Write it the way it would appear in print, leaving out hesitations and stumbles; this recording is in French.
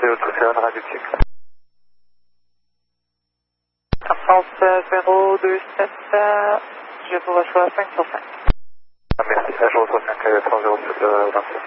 Auto-Seven, Radio Check. France 027, je vous reçois 5 sur 5. Merci, je reçois 5, 307, 27.